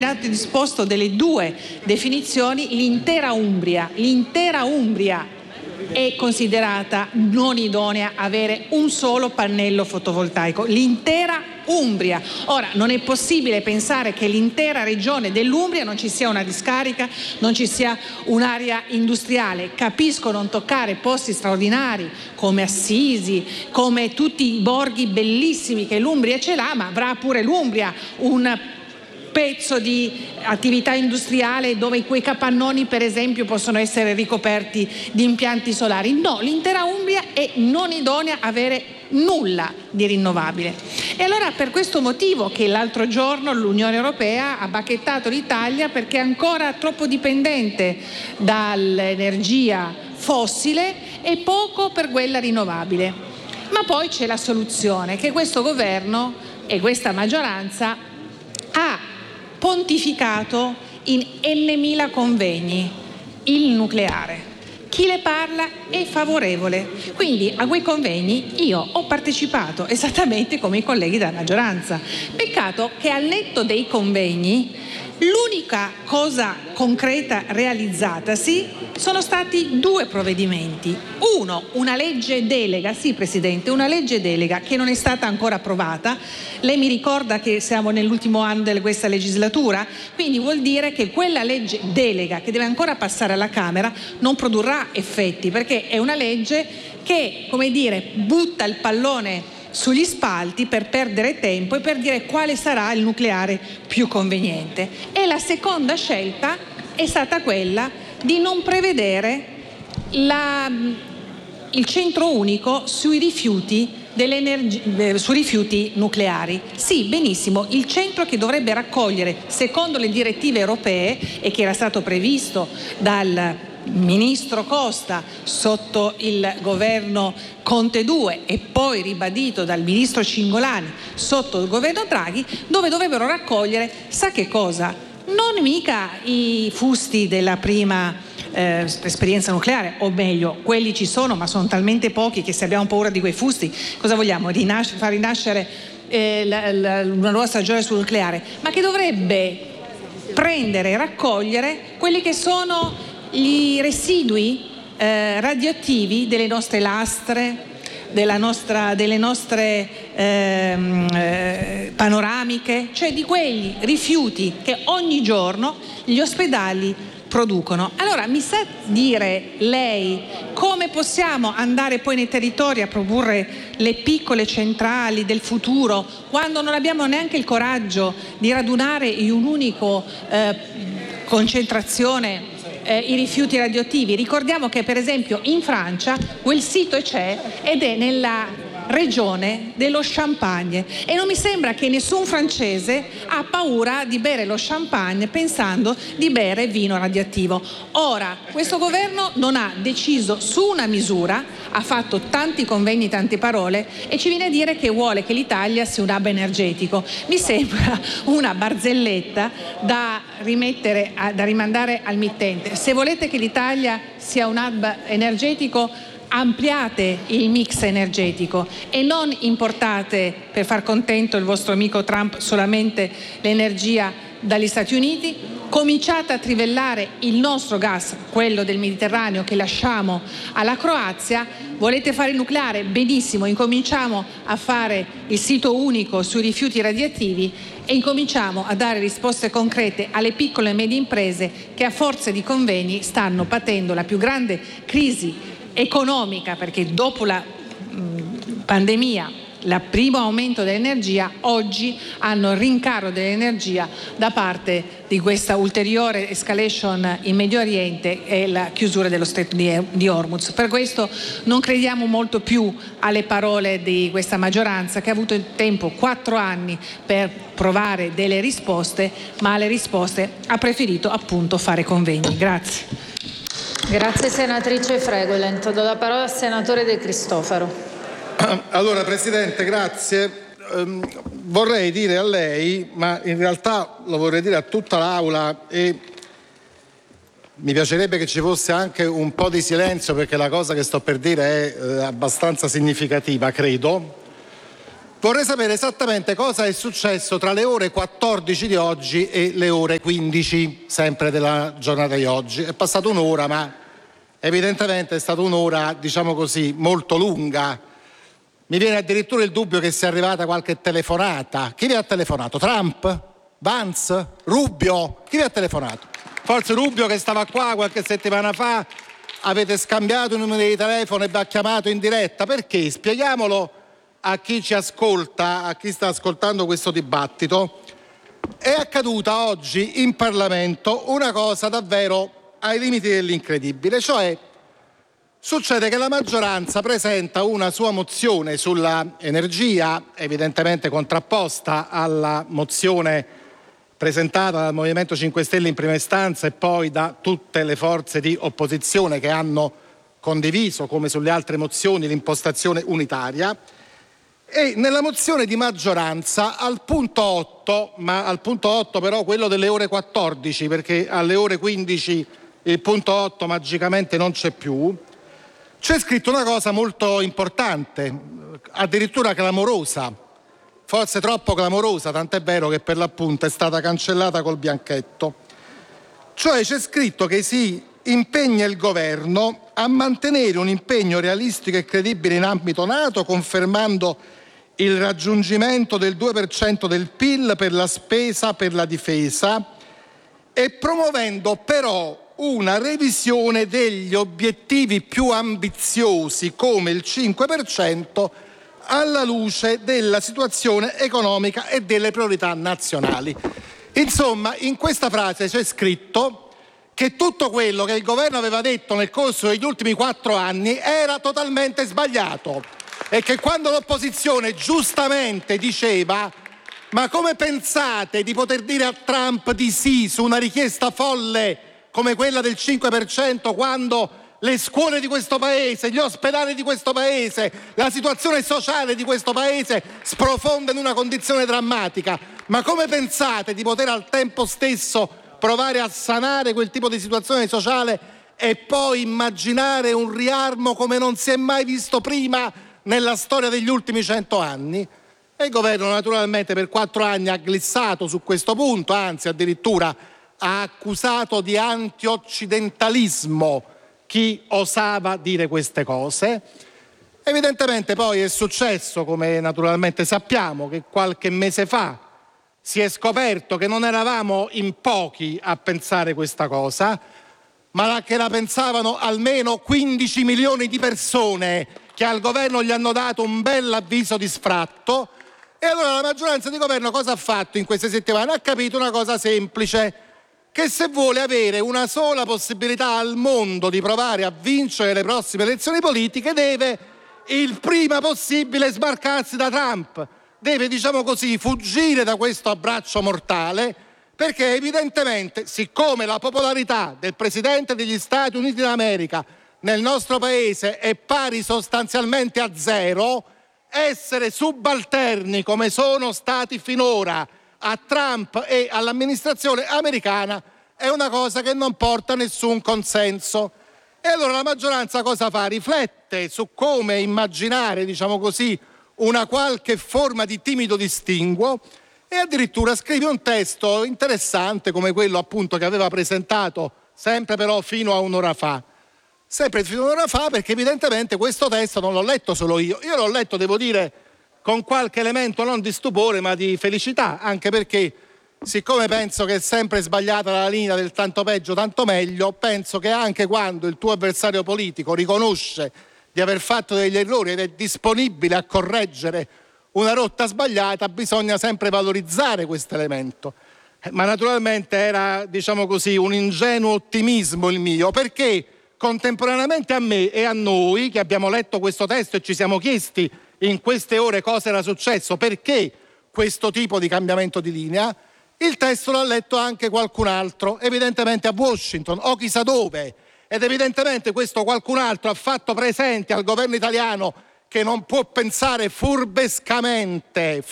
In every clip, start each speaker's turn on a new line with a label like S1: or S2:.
S1: disposto delle due definizioni, l'intera Umbria è considerata non idonea a avere un solo pannello fotovoltaico, l'intera Umbria. Ora, non è possibile pensare che l'intera regione dell'Umbria non ci sia una discarica, non ci sia un'area industriale. Capisco non toccare posti straordinari come Assisi, come tutti i borghi bellissimi che l'Umbria ce l'ha, ma avrà pure l'Umbria un pezzo di attività industriale dove quei capannoni, per esempio, possono essere ricoperti di impianti solari. No, l'intera Umbria è non idonea a avere nulla di rinnovabile. E allora per questo motivo che l'altro giorno l'Unione Europea ha bacchettato l'Italia, perché è ancora troppo dipendente dall'energia fossile e poco per quella rinnovabile. Ma poi c'è la soluzione che questo governo e questa maggioranza ha pontificato in n.000 convegni: il nucleare. Chi le parla è favorevole. Quindi a quei convegni io ho partecipato esattamente come i colleghi della maggioranza. Peccato che al netto dei convegni l'unica cosa concreta realizzatasi sono stati due provvedimenti. Uno, una legge delega, sì Presidente, una legge delega che non è stata ancora approvata. Lei mi ricorda che siamo nell'ultimo anno di questa legislatura, quindi vuol dire che quella legge delega che deve ancora passare alla Camera non produrrà effetti, perché è una legge che, come dire, butta il pallone sugli spalti per perdere tempo e per dire quale sarà il nucleare più conveniente. E la seconda scelta è stata quella di non prevedere il centro unico sui rifiuti sui rifiuti nucleari. Sì, benissimo, il centro che dovrebbe raccogliere, secondo le direttive europee, e che era stato previsto dal ministro Costa sotto il governo Conte 2 e poi ribadito dal ministro Cingolani sotto il governo Draghi, dove dovrebbero raccogliere, sa che cosa? Non mica i fusti della prima esperienza nucleare, o meglio, quelli ci sono, ma sono talmente pochi che se abbiamo paura di quei fusti, cosa vogliamo? Far rinascere una nuova stagione sul nucleare, ma che dovrebbe prendere e raccogliere quelli che sono i residui radioattivi delle nostre lastre, delle nostre panoramiche, cioè di quegli rifiuti che ogni giorno gli ospedali producono. Allora mi sa dire lei come possiamo andare poi nei territori a produrre le piccole centrali del futuro quando non abbiamo neanche il coraggio di radunare in un unico concentrazione i rifiuti radioattivi? Ricordiamo che per esempio in Francia quel sito c'è ed è nella regione dello champagne e non mi sembra che nessun francese ha paura di bere lo champagne pensando di bere vino radioattivo. Ora, questo governo non ha deciso su una misura, ha fatto tanti convegni, tante parole e ci viene a dire che vuole che l'Italia sia un hub energetico. Mi sembra una barzelletta da rimandare al mittente. Se volete che l'Italia sia un hub energetico, ampliate il mix energetico e non importate, per far contento il vostro amico Trump, solamente l'energia dagli Stati Uniti. Cominciate a trivellare il nostro gas, quello del Mediterraneo che lasciamo alla Croazia. Volete fare il nucleare? Benissimo, incominciamo a fare il sito unico sui rifiuti radioattivi e incominciamo a dare risposte concrete alle piccole e medie imprese che a forza di convegni stanno patendo la più grande crisi economica, perché dopo la pandemia, il primo aumento dell'energia, oggi hanno il rincaro dell'energia da parte di questa ulteriore escalation in Medio Oriente e la chiusura dello Stretto di Hormuz. Per questo non crediamo molto più alle parole di questa maggioranza che ha avuto il tempo 4 anni per provare delle risposte, ma alle risposte ha preferito appunto fare convegni. Grazie.
S2: Grazie senatrice Fregolent. Do la parola al senatore De Cristofaro.
S3: Allora Presidente, grazie. Vorrei dire a lei, ma in realtà lo vorrei dire a tutta l'Aula e mi piacerebbe che ci fosse anche un po' di silenzio perché la cosa che sto per dire è abbastanza significativa, credo. Vorrei sapere esattamente cosa è successo tra le ore 14 di oggi e le ore 15, sempre della giornata di oggi. È passata un'ora, ma evidentemente è stata un'ora, diciamo così, molto lunga. Mi viene addirittura il dubbio che sia arrivata qualche telefonata. Chi vi ha telefonato? Trump? Vance? Rubio? Chi vi ha telefonato? Forse Rubio, che stava qua qualche settimana fa, avete scambiato i numeri di telefono e vi ha chiamato in diretta. Perché? Spieghiamolo a chi ci ascolta, a chi sta ascoltando questo dibattito. È accaduta oggi in Parlamento una cosa davvero ai limiti dell'incredibile, cioè succede che la maggioranza presenta una sua mozione sulla energia, evidentemente contrapposta alla mozione presentata dal Movimento 5 Stelle in prima istanza e poi da tutte le forze di opposizione che hanno condiviso, come sulle altre mozioni, l'impostazione unitaria. E nella mozione di maggioranza al punto 8, ma al punto 8 però quello delle ore 14, perché alle ore 15 il punto 8 magicamente non c'è più, c'è scritto una cosa molto importante, addirittura clamorosa, forse troppo clamorosa, tant'è vero che per l'appunto è stata cancellata col bianchetto. Cioè c'è scritto che si impegna il governo a mantenere un impegno realistico e credibile in ambito NATO, confermando il raggiungimento del 2% del PIL per la spesa per la difesa e promuovendo però una revisione degli obiettivi più ambiziosi come il 5% alla luce della situazione economica e delle priorità nazionali. Insomma, in questa frase c'è scritto che tutto quello che il governo aveva detto nel corso degli ultimi 4 anni era totalmente sbagliato e che quando l'opposizione giustamente diceva ma come pensate di poter dire a Trump di sì su una richiesta folle come quella del 5% quando le scuole di questo paese, gli ospedali di questo paese, la situazione sociale di questo paese sprofonda in una condizione drammatica? Ma come pensate di poter al tempo stesso provare a sanare quel tipo di situazione sociale e poi immaginare un riarmo come non si è mai visto prima nella storia degli ultimi 100 anni? E il governo naturalmente per 4 anni ha glissato su questo punto, anzi addirittura ha accusato di anti-occidentalismo chi osava dire queste cose. Evidentemente poi è successo, come naturalmente sappiamo, che qualche mese fa si è scoperto che non eravamo in pochi a pensare questa cosa, ma che la pensavano almeno 15 milioni di persone che al governo gli hanno dato un bel avviso di sfratto. E allora la maggioranza di governo cosa ha fatto in queste settimane? Ha capito una cosa semplice, che se vuole avere una sola possibilità al mondo di provare a vincere le prossime elezioni politiche deve il prima possibile sbarcarsi da Trump, deve, diciamo così, fuggire da questo abbraccio mortale, perché evidentemente, siccome la popolarità del Presidente degli Stati Uniti d'America nel nostro paese è pari sostanzialmente a zero, essere subalterni come sono stati finora a Trump e all'amministrazione americana è una cosa che non porta nessun consenso. E allora la maggioranza cosa fa? Riflette su come immaginare, diciamo così, una qualche forma di timido distinguo e addirittura scrive un testo interessante come quello appunto che aveva presentato sempre però fino a un'ora fa. Sempre fino a un'ora fa, perché evidentemente questo testo non l'ho letto solo io l'ho letto, devo dire, con qualche elemento non di stupore ma di felicità, anche perché siccome penso che è sempre sbagliata la linea del tanto peggio tanto meglio, penso che anche quando il tuo avversario politico riconosce di aver fatto degli errori ed è disponibile a correggere una rotta sbagliata, bisogna sempre valorizzare questo elemento. Ma naturalmente era, diciamo così, un ingenuo ottimismo il mio, perché contemporaneamente a me e a noi che abbiamo letto questo testo e ci siamo chiesti in queste ore cosa era successo, perché questo tipo di cambiamento di linea, il testo l'ha letto anche qualcun altro, evidentemente a Washington o chissà dove, ed evidentemente questo qualcun altro ha fatto presente al governo italiano che non può pensare furbescamente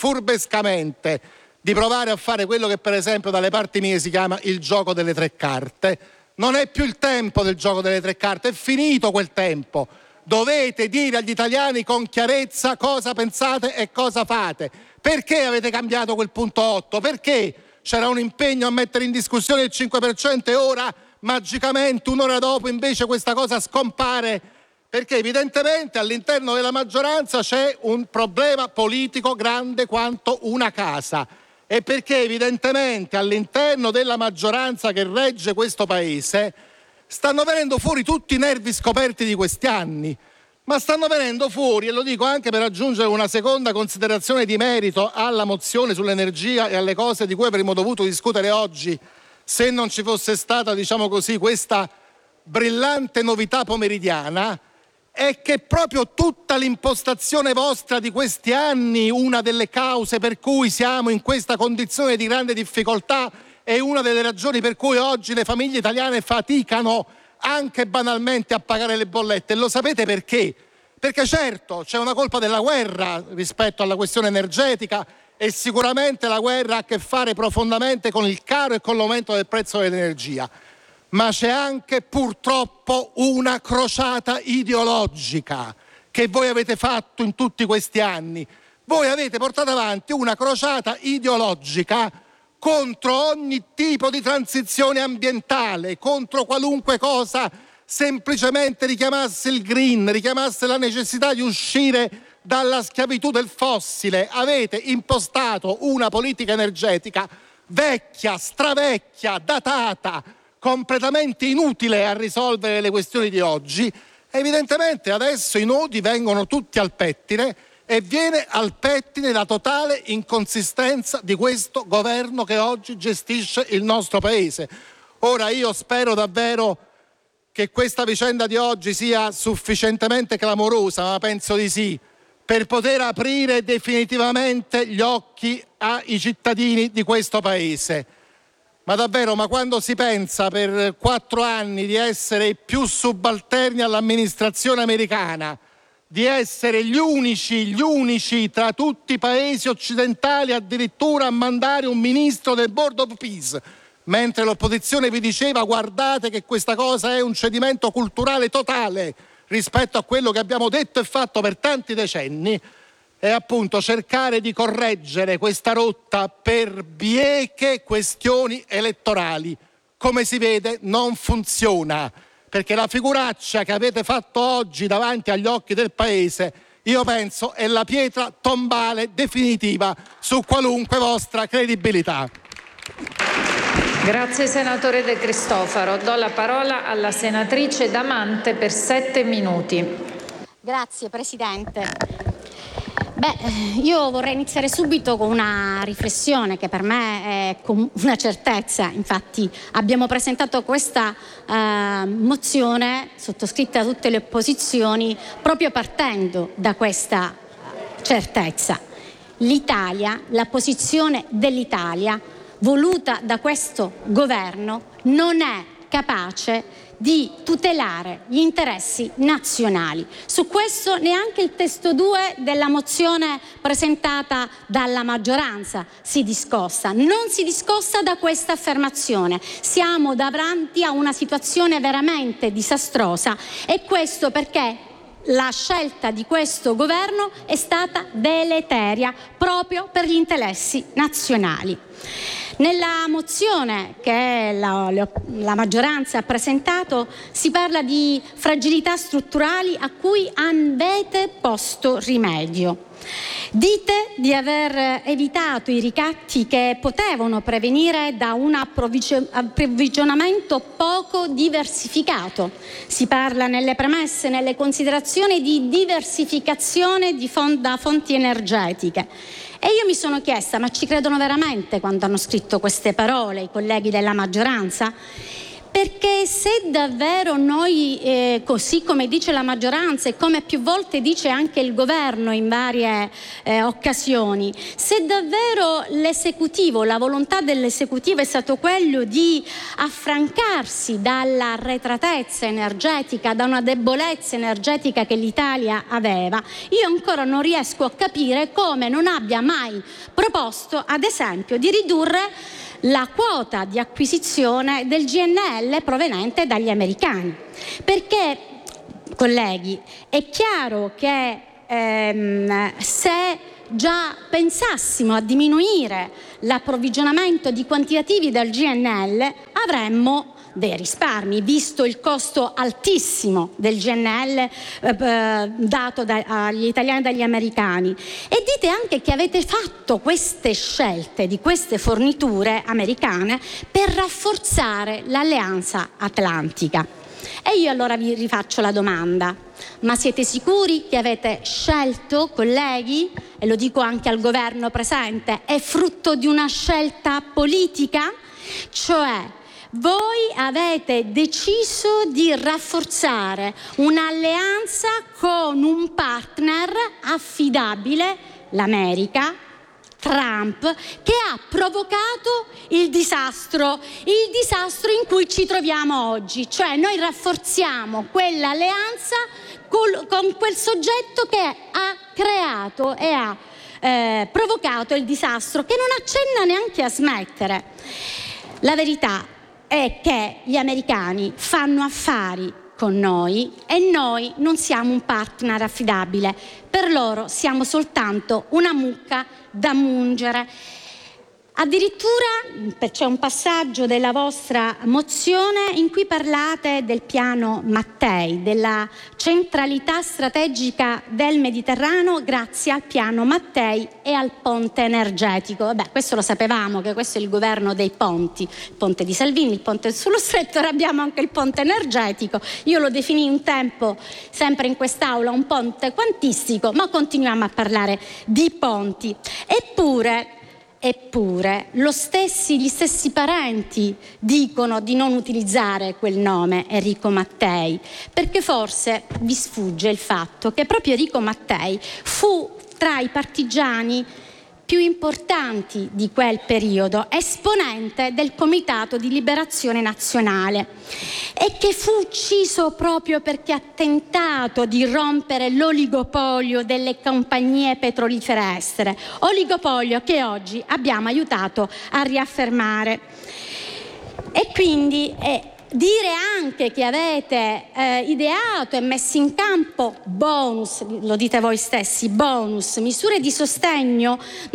S3: di provare a fare quello che per esempio dalle parti mie si chiama il gioco delle 3 carte. Non è più il tempo del gioco delle 3 carte, è finito quel tempo Dovete dire agli italiani con chiarezza cosa pensate e cosa fate. Perché avete cambiato quel punto 8? Perché c'era un impegno a mettere in discussione il 5% e ora magicamente un'ora dopo invece questa cosa scompare? Perché evidentemente all'interno della maggioranza c'è un problema politico grande quanto una casa e perché evidentemente all'interno della maggioranza che regge questo paese stanno venendo fuori tutti i nervi scoperti di questi anni, ma stanno venendo fuori, e lo dico anche per aggiungere una seconda considerazione di merito alla mozione sull'energia e alle cose di cui avremmo dovuto discutere oggi se non ci fosse stata, diciamo così, questa brillante novità pomeridiana, è che proprio tutta l'impostazione vostra di questi anni, una delle cause per cui siamo in questa condizione di grande difficoltà e una delle ragioni per cui oggi le famiglie italiane faticano anche banalmente a pagare le bollette. Lo sapete perché? Perché certo c'è una colpa della guerra rispetto alla questione energetica e sicuramente la guerra ha a che fare profondamente con il caro e con l'aumento del prezzo dell'energia, ma c'è anche purtroppo una crociata ideologica che voi avete fatto in tutti questi anni. Voi avete portato avanti una crociata ideologica contro ogni tipo di transizione ambientale, contro qualunque cosa semplicemente richiamasse il green, richiamasse la necessità di uscire dalla schiavitù del fossile. Avete impostato una politica energetica vecchia, stravecchia, datata, completamente inutile a risolvere le questioni di oggi. Evidentemente adesso i nodi vengono tutti al pettine e viene al pettine la totale inconsistenza di questo governo che oggi gestisce il nostro paese. Ora io spero davvero che questa vicenda di oggi sia sufficientemente clamorosa, ma penso di sì, per poter aprire definitivamente gli occhi ai cittadini di questo paese. Ma davvero, ma quando si pensa per 4 anni di essere i più subalterni all'amministrazione americana, di essere gli unici tra tutti i paesi occidentali addirittura a mandare un ministro del Board of Peace, mentre l'opposizione vi diceva guardate che questa cosa è un cedimento culturale totale rispetto a quello che abbiamo detto e fatto per tanti decenni, è appunto cercare di correggere questa rotta per bieche questioni elettorali. Come si vede non funziona, perché la figuraccia che avete fatto oggi davanti agli occhi del paese, io penso, è la pietra tombale definitiva su qualunque vostra credibilità.
S2: Grazie senatore De Cristofaro. Do la parola alla senatrice Damante per 7 minuti.
S4: Grazie Presidente. Io vorrei iniziare subito con una riflessione che per me è una certezza. Infatti abbiamo presentato questa mozione sottoscritta da tutte le opposizioni proprio partendo da questa certezza. L'Italia, la posizione dell'Italia voluta da questo governo non è capace di tutelare gli interessi nazionali. Su questo neanche il testo 2 della mozione presentata dalla maggioranza si discosta, non si discosta da questa affermazione. Siamo davanti a una situazione veramente disastrosa e questo perché la scelta di questo governo è stata deleteria proprio per gli interessi nazionali. Nella mozione che la maggioranza ha presentato si parla di fragilità strutturali a cui avete posto rimedio. Dite di aver evitato i ricatti che potevano prevenire da un approvvigionamento poco diversificato. Si parla nelle premesse, nelle considerazioni di diversificazione da fonti energetiche. E io mi sono chiesta, ma ci credono veramente quando hanno scritto queste parole i colleghi della maggioranza? Perché se davvero noi, così come dice la maggioranza e come più volte dice anche il governo in varie occasioni, se davvero l'esecutivo, la volontà dell'esecutivo è stato quello di affrancarsi dalla arretratezza energetica, da una debolezza energetica che l'Italia aveva, io ancora non riesco a capire come non abbia mai proposto, ad esempio, di ridurre la quota di acquisizione del GNL provenente dagli americani, perché colleghi, è chiaro che se già pensassimo a diminuire l'approvvigionamento di quantitativi del GNL avremmo dei risparmi, visto il costo altissimo del GNL dato agli italiani e dagli americani. E dite anche che avete fatto queste scelte di queste forniture americane per rafforzare l'alleanza atlantica. E io allora vi rifaccio la domanda: ma siete sicuri che avete scelto, colleghi, e lo dico anche al governo presente, è frutto di una scelta politica? Cioè, voi avete deciso di rafforzare un'alleanza con un partner affidabile, l'America, Trump, che ha provocato il disastro in cui ci troviamo oggi. Cioè noi rafforziamo quell'alleanza con quel soggetto che ha creato e ha provocato il disastro, che non accenna neanche a smettere. La verità è che gli americani fanno affari con noi e noi non siamo un partner affidabile. Per loro siamo soltanto una mucca da mungere. Addirittura c'è un passaggio della vostra mozione in cui parlate del piano Mattei, della centralità strategica del Mediterraneo grazie al piano Mattei e al ponte energetico. Vabbè, questo lo sapevamo, che questo è il governo dei ponti, il ponte di Salvini, il ponte sullo stretto, ora abbiamo anche il ponte energetico. Io lo definii un tempo, sempre in quest'aula, un ponte quantistico, ma continuiamo a parlare di ponti. Eppure gli stessi parenti dicono di non utilizzare quel nome, Enrico Mattei, perché forse vi sfugge il fatto che proprio Enrico Mattei fu tra i partigiani più importanti di quel periodo, esponente del Comitato di Liberazione Nazionale, e che fu ucciso proprio perché ha tentato di rompere l'oligopolio delle compagnie petrolifere estere, oligopolio che oggi abbiamo aiutato a riaffermare. E quindi dire anche che avete ideato e messo in campo bonus, lo dite voi stessi, bonus, misure di sostegno,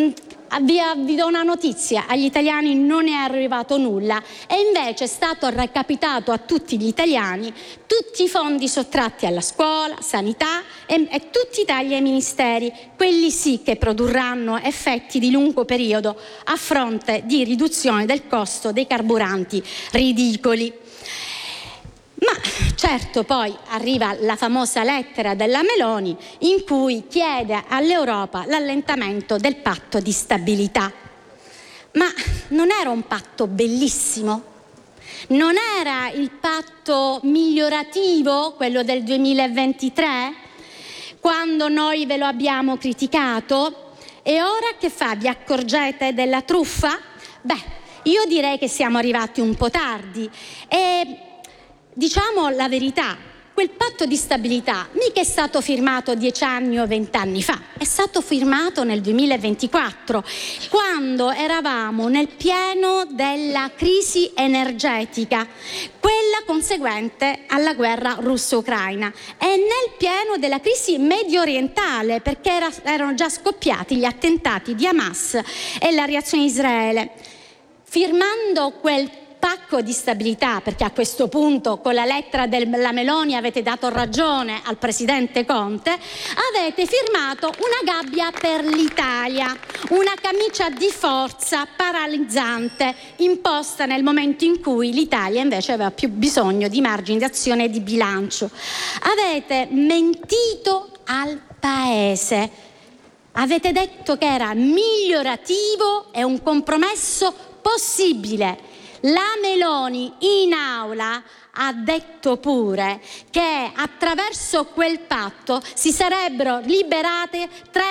S4: vi do una notizia: agli italiani non è arrivato nulla, e invece è stato recapitato a tutti gli italiani tutti i fondi sottratti alla scuola, sanità e tutti i tagli ai ministeri, quelli sì che produrranno effetti di lungo periodo a fronte di riduzione del costo dei carburanti ridicoli. Ma certo, poi arriva la famosa lettera della Meloni in cui chiede all'Europa l'allentamento del patto di stabilità. Ma non era un patto bellissimo? Non era il patto migliorativo, quello del 2023, quando noi ve lo abbiamo criticato? E ora che fa? Vi accorgete della truffa? Beh, io direi che siamo arrivati un po' tardi e diciamo la verità, quel patto di stabilità mica è stato firmato 10 anni o 20 anni fa, è stato firmato nel 2024, quando eravamo nel pieno della crisi energetica, quella conseguente alla guerra russo-ucraina, e nel pieno della crisi medio orientale, perché erano già scoppiati gli attentati di Hamas e la reazione di Israele. Firmando quel pacco di stabilità, perché a questo punto con la lettera della Meloni avete dato ragione al presidente Conte, avete firmato una gabbia per l'Italia, una camicia di forza paralizzante imposta nel momento in cui l'Italia invece aveva più bisogno di margini di azione e di bilancio. Avete mentito al Paese. Avete detto che era migliorativo e un compromesso possibile. La Meloni in aula ha detto pure che attraverso quel patto si sarebbero liberate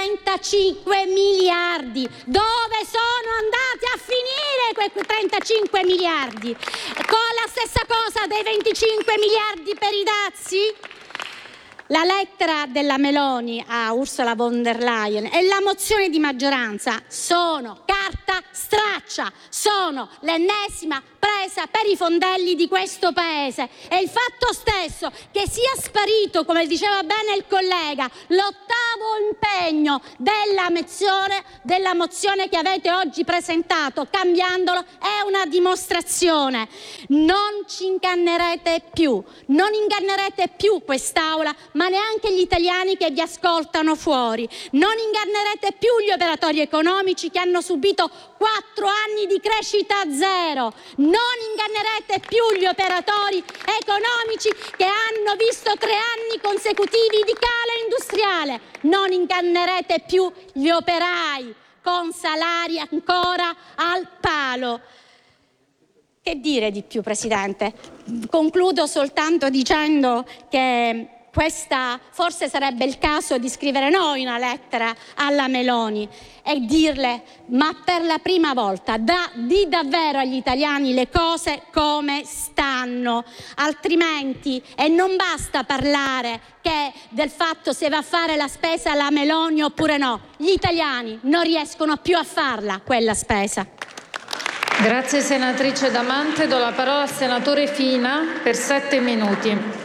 S4: 35 miliardi. Dove sono andati a finire quei 35 miliardi? Con la stessa cosa dei 25 miliardi per i dazi? La lettera della Meloni a Ursula von der Leyen e la mozione di maggioranza sono carta straccia, sono l'ennesima presa spesa per i fondelli di questo Paese. E il fatto stesso che sia sparito, come diceva bene il collega, l'8° impegno della mozione che avete oggi presentato, cambiandolo, è una dimostrazione. Non ci ingannerete più, non ingannerete più quest'Aula, ma neanche gli italiani che vi ascoltano fuori. Non ingannerete più gli operatori economici che hanno subito 4 anni di crescita zero. Non ingannerete più gli operatori economici che hanno visto 3 anni consecutivi di calo industriale. Non ingannerete più gli operai con salari ancora al palo. Che dire di più, Presidente? Concludo soltanto dicendo che forse sarebbe il caso di scrivere noi una lettera alla Meloni e dirle: ma per la prima volta di davvero agli italiani le cose come stanno, altrimenti, e non basta parlare del fatto se va a fare la spesa la Meloni oppure no, gli italiani non riescono più a farla quella spesa.
S2: Grazie senatrice Damante, do la parola al senatore Fina per 7 minuti.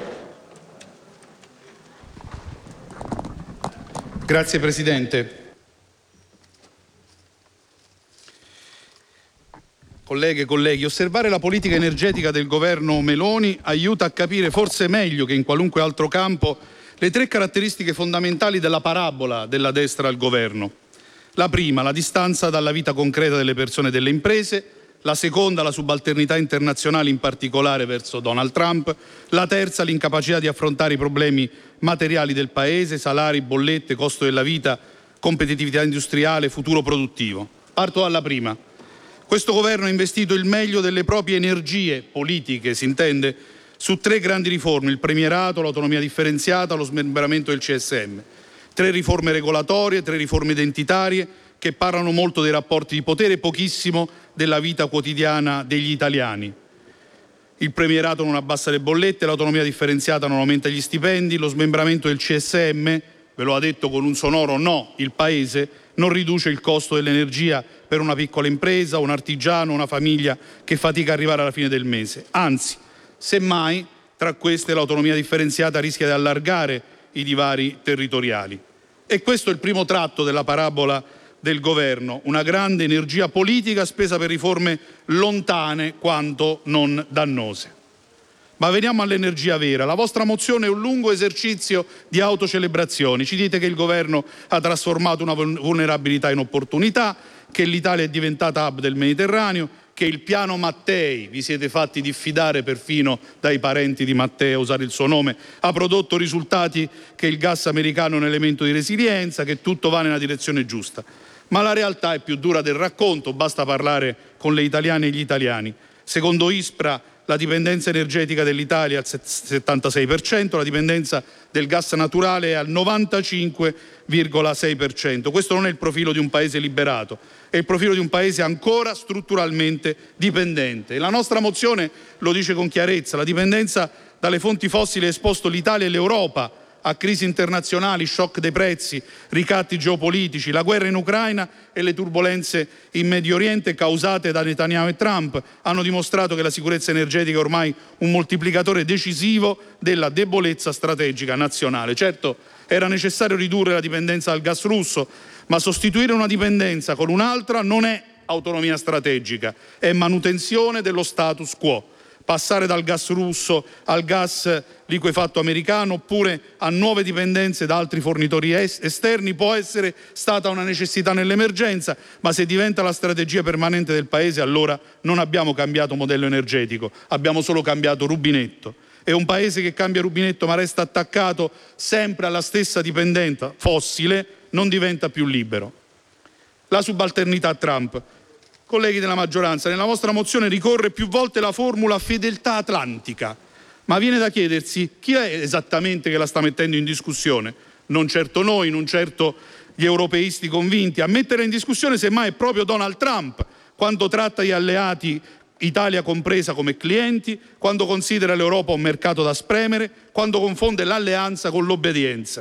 S5: Grazie Presidente. Colleghe e colleghi, osservare la politica energetica del governo Meloni aiuta a capire forse meglio che in qualunque altro campo le 3 caratteristiche fondamentali della parabola della destra al governo. La prima, la distanza dalla vita concreta delle persone e delle imprese; la seconda, la subalternità internazionale, in particolare verso Donald Trump; la terza, l'incapacità di affrontare i problemi materiali del Paese: salari, bollette, costo della vita, competitività industriale, futuro produttivo. Parto dalla prima. Questo governo ha investito il meglio delle proprie energie politiche, si intende, su 3 grandi riforme: il premierato, l'autonomia differenziata, lo smembramento del CSM. 3 riforme regolatorie, 3 riforme identitarie che parlano molto dei rapporti di potere e pochissimo della vita quotidiana degli italiani. Il premierato non abbassa le bollette, l'autonomia differenziata non aumenta gli stipendi, lo smembramento del CSM, ve lo ha detto con un sonoro no il Paese, non riduce il costo dell'energia per una piccola impresa, un artigiano, una famiglia che fatica ad arrivare alla fine del mese. Anzi, semmai, tra queste l'autonomia differenziata rischia di allargare i divari territoriali. E questo è il primo tratto della parabola del governo: una grande energia politica spesa per riforme lontane quanto non dannose. Ma veniamo all'energia vera. La vostra mozione è un lungo esercizio di autocelebrazioni. Ci dite che il governo ha trasformato una vulnerabilità in opportunità, che l'Italia è diventata hub del Mediterraneo, che il piano Mattei, vi siete fatti diffidare perfino dai parenti di Mattei a usare il suo nome, ha prodotto risultati, che il gas americano è un elemento di resilienza, che tutto va nella direzione giusta. Ma la realtà è più dura del racconto, basta parlare con le italiane e gli italiani. Secondo ISPRA, la dipendenza energetica dell'Italia è al 76%, la dipendenza del gas naturale è al 95,6%. Questo non è il profilo di un paese liberato, è il profilo di un paese ancora strutturalmente dipendente. E la nostra mozione lo dice con chiarezza: la dipendenza dalle fonti fossili ha esposto l'Italia e l'Europa a crisi internazionali, shock dei prezzi, ricatti geopolitici. La guerra in Ucraina e le turbolenze in Medio Oriente causate da Netanyahu e Trump hanno dimostrato che la sicurezza energetica è ormai un moltiplicatore decisivo della debolezza strategica nazionale. Certo, era necessario ridurre la dipendenza dal gas russo, ma sostituire una dipendenza con un'altra non è autonomia strategica, è manutenzione dello status quo. Passare dal gas russo al gas liquefatto americano oppure a nuove dipendenze da altri fornitori esterni può essere stata una necessità nell'emergenza, ma se diventa la strategia permanente del Paese, allora non abbiamo cambiato modello energetico, abbiamo solo cambiato rubinetto. È un Paese che cambia rubinetto ma resta attaccato sempre alla stessa dipendenza fossile, non diventa più libero. La subalternità a Trump. Colleghi della maggioranza, nella vostra mozione ricorre più volte la formula fedeltà atlantica, ma viene da chiedersi chi è esattamente che la sta mettendo in discussione. Non certo noi, non certo gli europeisti convinti. A mettere in discussione semmai è proprio Donald Trump, quando tratta gli alleati, Italia compresa, come clienti, quando considera l'Europa un mercato da spremere, quando confonde l'alleanza con l'obbedienza.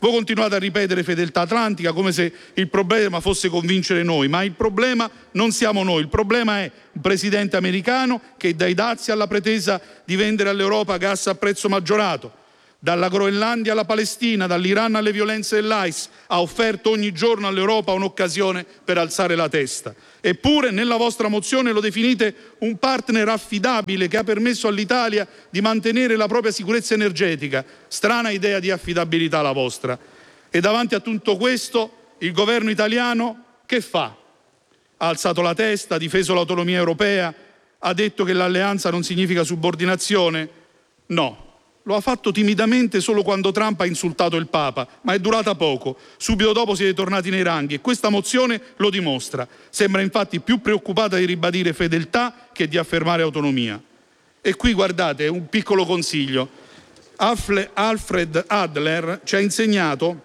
S5: Voi continuate a ripetere fedeltà atlantica come se il problema fosse convincere noi, ma il problema non siamo noi, il problema è un presidente americano che dai dazi alla pretesa di vendere all'Europa gas a prezzo maggiorato, dalla Groenlandia alla Palestina, dall'Iran alle violenze dell'ISIS, ha offerto ogni giorno all'Europa un'occasione per alzare la testa. Eppure nella vostra mozione lo definite un partner affidabile che ha permesso all'Italia di mantenere la propria sicurezza energetica. Strana idea di affidabilità la vostra. E davanti a tutto questo il governo italiano che fa? Ha alzato la testa, ha difeso l'autonomia europea, ha detto che l'alleanza non significa subordinazione? No. Lo ha fatto timidamente solo quando Trump ha insultato il Papa, ma è durata poco. Subito dopo siete tornati nei ranghi e questa mozione lo dimostra. Sembra infatti più preoccupata di ribadire fedeltà che di affermare autonomia. E qui guardate, un piccolo consiglio. Alfred Adler ci ha insegnato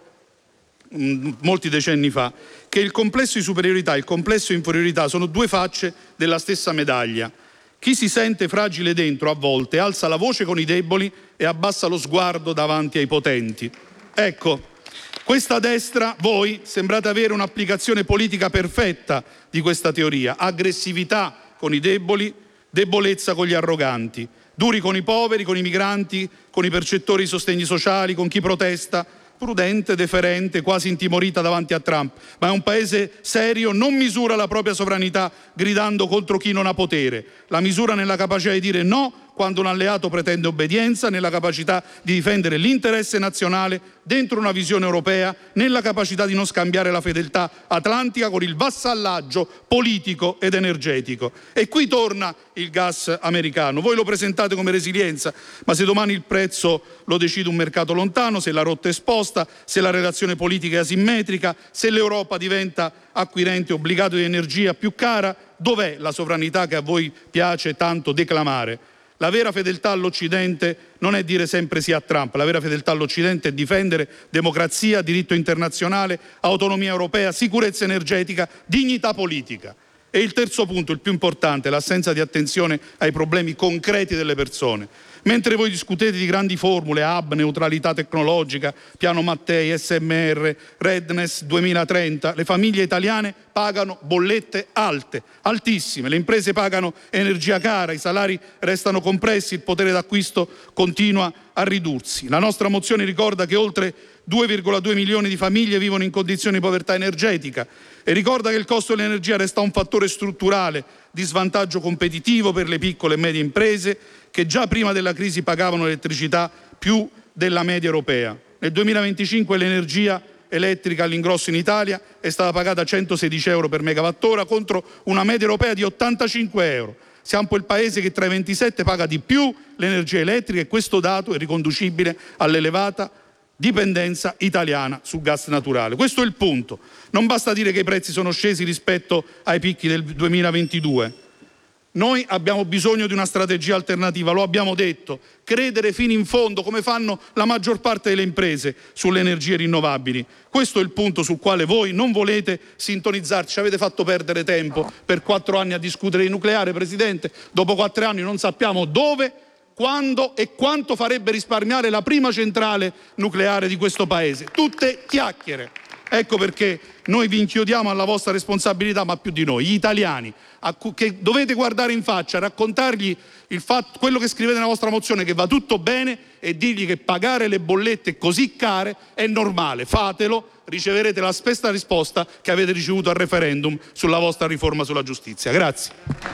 S5: molti decenni fa che il complesso di superiorità e il complesso di inferiorità sono due facce della stessa medaglia. Chi si sente fragile dentro a volte alza la voce con i deboli e abbassa lo sguardo davanti ai potenti. Ecco, questa destra, voi sembrate avere un'applicazione politica perfetta di questa teoria. Aggressività con i deboli, debolezza con gli arroganti, duri con i poveri, con i migranti, con i percettori di sostegni sociali, con chi protesta, prudente, deferente, quasi intimorita davanti a Trump. Ma è un paese serio, non misura la propria sovranità gridando contro chi non ha potere. La misura nella capacità di dire no quando un alleato pretende obbedienza, nella capacità di difendere l'interesse nazionale dentro una visione europea, nella capacità di non scambiare la fedeltà atlantica con il vassallaggio politico ed energetico. E qui torna il gas americano. Voi lo presentate come resilienza, ma se domani il prezzo lo decide un mercato lontano, se la rotta è esposta, se la relazione politica è asimmetrica, se l'Europa diventa acquirente obbligato di energia più cara, dov'è la sovranità che a voi piace tanto declamare? La vera fedeltà all'Occidente non è dire sempre sì a Trump, la vera fedeltà all'Occidente è difendere democrazia, diritto internazionale, autonomia europea, sicurezza energetica, dignità politica. E il terzo punto, il più importante, l'assenza di attenzione ai problemi concreti delle persone. Mentre voi discutete di grandi formule, hub, neutralità tecnologica, piano Mattei, SMR, Redness 2030, le famiglie italiane pagano bollette alte, altissime, le imprese pagano energia cara, i salari restano compressi, il potere d'acquisto continua a ridursi. La nostra mozione ricorda che oltre 2,2 milioni di famiglie vivono in condizioni di povertà energetica e ricorda che il costo dell'energia resta un fattore strutturale di svantaggio competitivo per le piccole e medie imprese che già prima della crisi pagavano l'elettricità più della media europea. Nel 2025 l'energia elettrica all'ingrosso in Italia è stata pagata 116 euro per megawattora contro una media europea di 85 euro. Siamo il paese che tra i 27 paga di più l'energia elettrica e questo dato è riconducibile all'elevata dipendenza italiana sul gas naturale. Questo è il punto. Non basta dire che i prezzi sono scesi rispetto ai picchi del 2022. Noi abbiamo bisogno di una strategia alternativa, lo abbiamo detto, credere fino in fondo, come fanno la maggior parte delle imprese, sulle energie rinnovabili. Questo è il punto sul quale voi non volete sintonizzarci, ci avete fatto perdere tempo per 4 anni a discutere di nucleare, Presidente, dopo 4 anni non sappiamo dove, quando e quanto farebbe risparmiare la prima centrale nucleare di questo Paese. Tutte chiacchiere. Ecco perché noi vi inchiodiamo alla vostra responsabilità, ma più di noi, gli italiani, che dovete guardare in faccia, raccontargli quello che scrivete nella vostra mozione, che va tutto bene, e dirgli che pagare le bollette così care è normale. Fatelo, riceverete la stessa risposta che avete ricevuto al referendum sulla vostra riforma sulla giustizia. Grazie.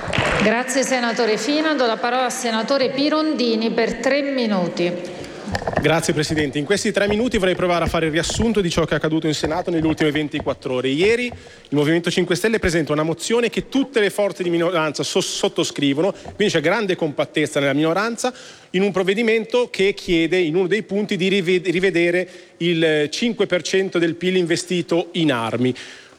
S2: Grazie senatore Fina. Do la parola al senatore Pirondini per 3 minuti.
S6: Grazie Presidente. In questi 3 minuti vorrei provare a fare il riassunto di ciò che è accaduto in Senato nelle ultime 24 ore. Ieri il Movimento 5 Stelle presenta una mozione che tutte le forze di minoranza sottoscrivono, quindi c'è grande compattezza nella minoranza, in un provvedimento che chiede in uno dei punti di rivedere il 5% del PIL investito in armi.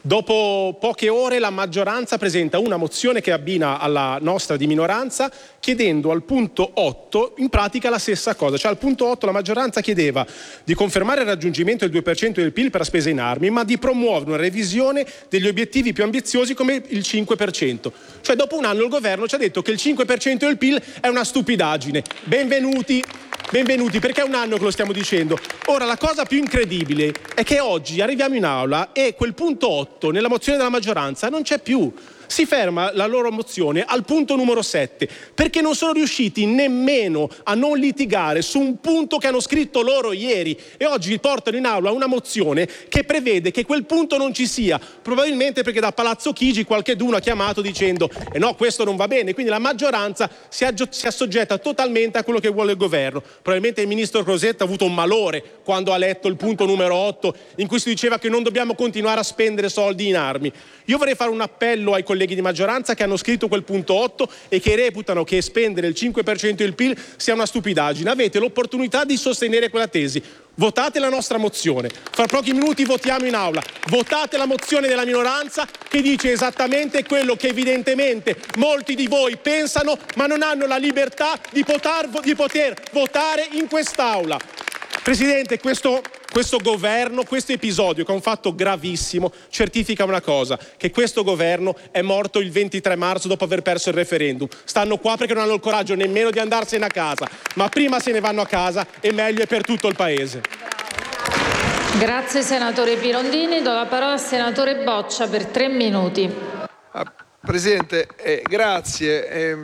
S6: Dopo poche ore la maggioranza presenta una mozione che abbina alla nostra di minoranza, chiedendo al punto 8 in pratica la stessa cosa. Cioè al punto 8 la maggioranza chiedeva di confermare il raggiungimento del 2% del PIL per la spesa in armi, ma di promuovere una revisione degli obiettivi più ambiziosi come il 5%. Cioè dopo un anno il governo ci ha detto che il 5% del PIL è una stupidaggine. Benvenuti, perché è un anno che lo stiamo dicendo. Ora la cosa più incredibile è che oggi arriviamo in aula e quel punto 8 nella mozione della maggioranza non c'è più. Si ferma la loro mozione al punto numero 7 perché non sono riusciti nemmeno a non litigare su un punto che hanno scritto loro ieri, e oggi portano in aula una mozione che prevede che quel punto non ci sia, probabilmente perché da Palazzo Chigi qualcheduno ha chiamato dicendo no, questo non va bene, quindi la maggioranza si assoggetta totalmente a quello che vuole il governo. Probabilmente il ministro Crosetto ha avuto un malore quando ha letto il punto numero 8 in cui si diceva che non dobbiamo continuare a spendere soldi in armi. Io vorrei fare un appello ai colleghi di maggioranza che hanno scritto quel punto 8 e che reputano che spendere il 5% del PIL sia una stupidaggine. Avete l'opportunità di sostenere quella tesi. Votate la nostra mozione. Fra pochi minuti votiamo in aula. Votate la mozione della minoranza che dice esattamente quello che evidentemente molti di voi pensano, ma non hanno la libertà di poter votare in quest'aula. Presidente, questo governo, questo episodio, che è un fatto gravissimo, certifica una cosa, che questo governo è morto il 23 marzo dopo aver perso il referendum. Stanno qua perché non hanno il coraggio nemmeno di andarsene a casa, ma prima se ne vanno a casa e meglio è per tutto il Paese.
S2: Grazie senatore Pirondini, do la parola al senatore Boccia per 3 minuti.
S7: Presidente, grazie.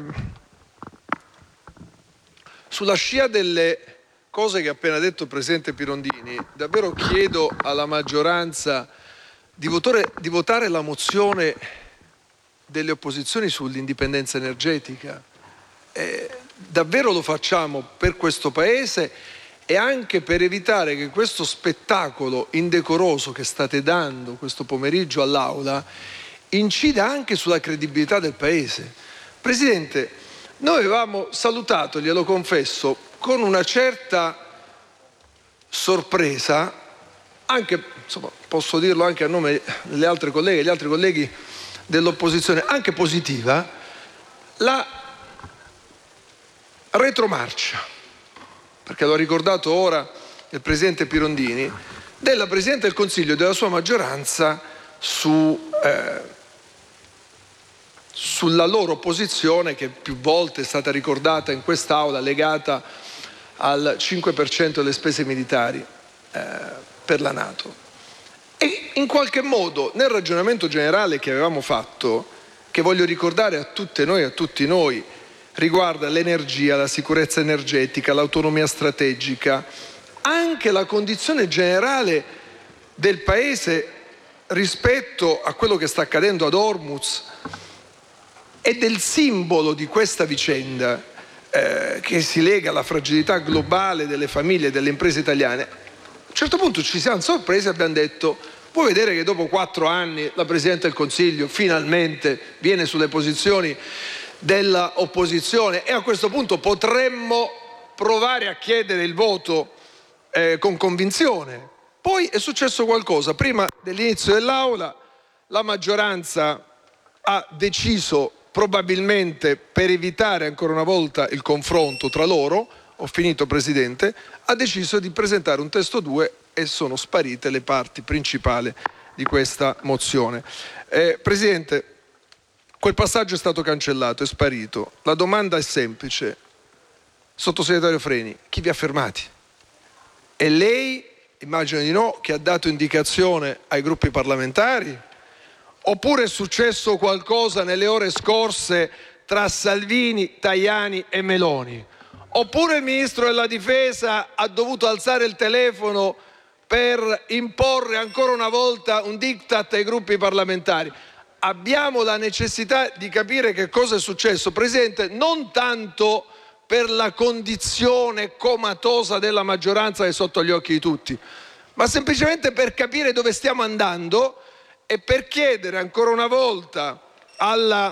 S7: Sulla scia delle cose che ha appena detto il Presidente Pirondini, davvero chiedo alla maggioranza di votare la mozione delle opposizioni sull'indipendenza energetica. Davvero lo facciamo per questo Paese e anche per evitare che questo spettacolo indecoroso che state dando questo pomeriggio all'Aula incida anche sulla credibilità del Paese. Presidente, noi avevamo salutato, glielo confesso, con una certa sorpresa, anche, insomma, posso dirlo anche a nome delle altre colleghe e gli altri colleghi dell'opposizione, anche positiva, la retromarcia, perché lo ha ricordato ora il Presidente Pirondini, della Presidente del Consiglio e della sua maggioranza sulla loro posizione, che più volte è stata ricordata in quest'Aula, legata al 5% delle spese militari per la NATO. E in qualche modo nel ragionamento generale che avevamo fatto, che voglio ricordare a tutte noi, a tutti noi, riguarda l'energia, la sicurezza energetica, l'autonomia strategica, anche la condizione generale del Paese rispetto a quello che sta accadendo ad Hormuz e del simbolo di questa vicenda che si lega alla fragilità globale delle famiglie e delle imprese italiane. A un certo punto ci siamo sorpresi e abbiamo detto: puoi vedere che dopo 4 anni la Presidente del Consiglio finalmente viene sulle posizioni dell'opposizione e a questo punto potremmo provare a chiedere il voto con convinzione. Poi è successo qualcosa. Prima dell'inizio dell'Aula la maggioranza ha deciso, probabilmente per evitare ancora una volta il confronto tra loro, ho finito Presidente, ha deciso di presentare un testo 2 e sono sparite le parti principali di questa mozione. Presidente, quel passaggio è stato cancellato, è sparito. La domanda è semplice. Sottosegretario Freni, chi vi ha fermati? E lei, immagino di no, che ha dato indicazione ai gruppi parlamentari? Oppure è successo qualcosa nelle ore scorse tra Salvini, Tajani e Meloni? Oppure il Ministro della Difesa ha dovuto alzare il telefono per imporre ancora una volta un diktat ai gruppi parlamentari? Abbiamo la necessità di capire che cosa è successo, Presidente, non tanto per la condizione comatosa della maggioranza che è sotto gli occhi di tutti, ma semplicemente per capire dove stiamo andando e per chiedere ancora una volta alla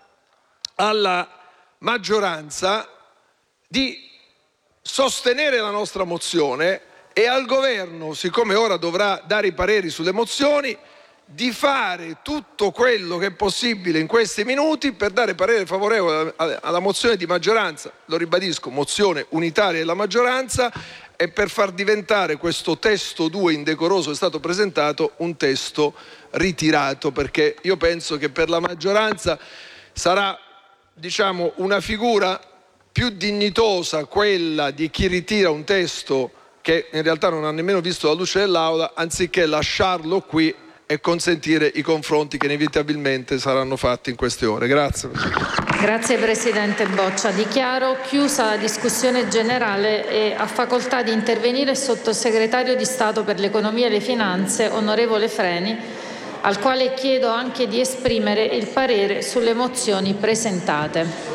S7: maggioranza di sostenere la nostra mozione e al governo, siccome ora dovrà dare i pareri sulle mozioni, di fare tutto quello che è possibile in questi minuti per dare parere favorevole alla mozione di maggioranza, lo ribadisco, mozione unitaria della maggioranza, e per far diventare questo testo 2 indecoroso che è stato presentato un testo ritirato, perché io penso che per la maggioranza sarà, diciamo, una figura più dignitosa quella di chi ritira un testo che in realtà non ha nemmeno visto la luce dell'Aula, anziché lasciarlo qui e consentire i confronti che inevitabilmente saranno fatti in queste ore. Grazie.
S2: Grazie Presidente Boccia. Dichiaro chiusa la discussione generale e ha facoltà di intervenire il Sottosegretario di Stato per l'Economia e le Finanze, onorevole Freni, al quale chiedo anche di esprimere il parere sulle mozioni presentate.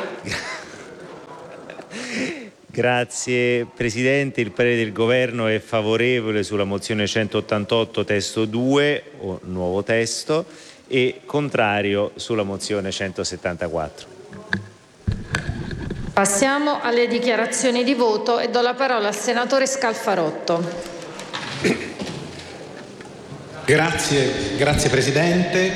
S8: Grazie Presidente, il parere del Governo è favorevole sulla mozione 188 testo 2 o nuovo testo e contrario sulla mozione 174.
S2: Passiamo alle dichiarazioni di voto e do la parola al senatore Scalfarotto.
S9: Grazie Presidente.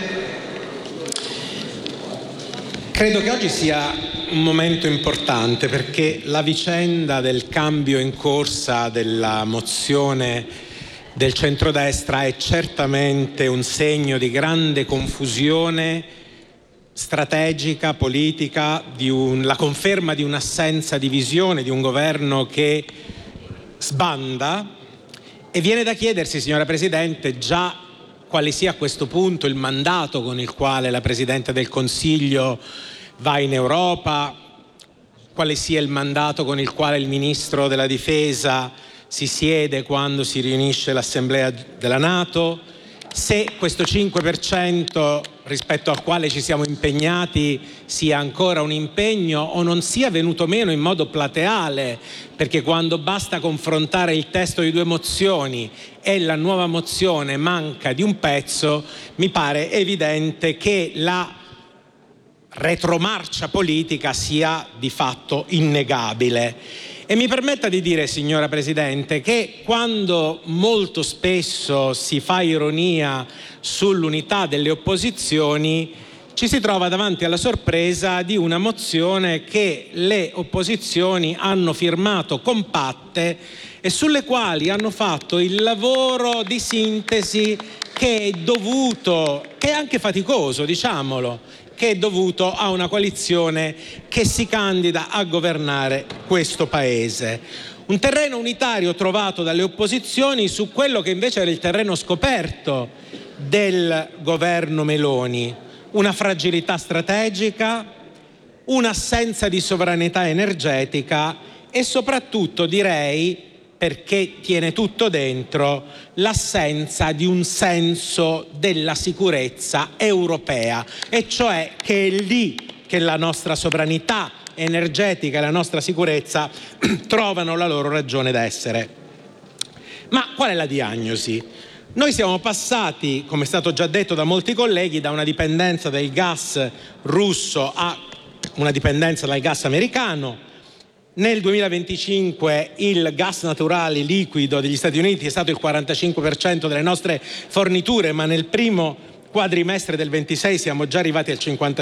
S9: Credo che oggi sia un momento importante perché la vicenda del cambio in corsa della mozione del centrodestra è certamente un segno di grande confusione strategica, politica, la conferma di un'assenza di visione, di un governo che sbanda, e viene da chiedersi, signora Presidente, già quale sia a questo punto il mandato con il quale la Presidente del Consiglio va in Europa, quale sia il mandato con il quale il Ministro della Difesa si siede quando si riunisce l'Assemblea della NATO, se questo 5% rispetto al quale ci siamo impegnati sia ancora un impegno o non sia venuto meno in modo plateale, perché quando basta confrontare il testo di due mozioni e la nuova mozione manca di un pezzo, mi pare evidente che la retromarcia politica sia di fatto innegabile. E mi permetta di dire, signora Presidente, che quando molto spesso si fa ironia sull'unità delle opposizioni, ci si trova davanti alla sorpresa di una mozione che le opposizioni hanno firmato compatte e sulle quali hanno fatto il lavoro di sintesi che è dovuto, che è anche faticoso, diciamolo, che è dovuto a una coalizione che si candida a governare questo Paese. Un terreno unitario trovato dalle opposizioni su quello che invece era il terreno scoperto del governo Meloni, una fragilità strategica, un'assenza di sovranità energetica e soprattutto, direi, perché tiene tutto dentro, l'assenza di un senso della sicurezza europea, e cioè che è lì che la nostra sovranità energetica e la nostra sicurezza trovano la loro ragione d'essere. Ma qual è la diagnosi? Noi siamo passati, come è stato già detto da molti colleghi, da una dipendenza del gas russo a una dipendenza dal gas americano. Nel 2025 il gas naturale liquido degli Stati Uniti è stato il 45% delle nostre forniture, ma nel primo quadrimestre del 26 siamo già arrivati al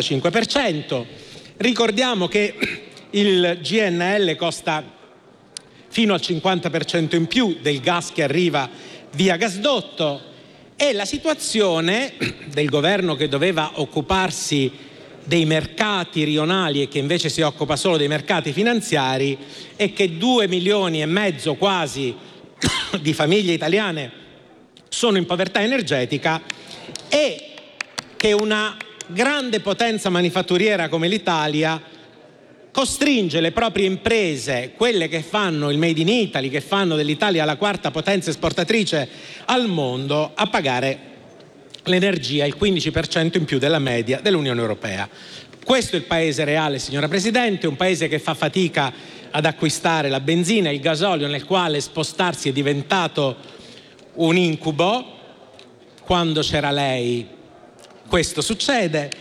S9: 55%. Ricordiamo che il GNL costa fino al 50% in più del gas che arriva via gasdotto, e la situazione del governo che doveva occuparsi dei mercati rionali e che invece si occupa solo dei mercati finanziari è che 2,5 milioni quasi di famiglie italiane sono in povertà energetica e che una grande potenza manifatturiera come l'Italia costringe le proprie imprese, quelle che fanno il Made in Italy, che fanno dell'Italia la quarta potenza esportatrice al mondo, a pagare l'energia il 15% in più della media dell'Unione Europea. Questo è il paese reale, signora Presidente, un paese che fa fatica ad acquistare la benzina e il gasolio, nel quale spostarsi è diventato un incubo. Quando c'era lei questo succede,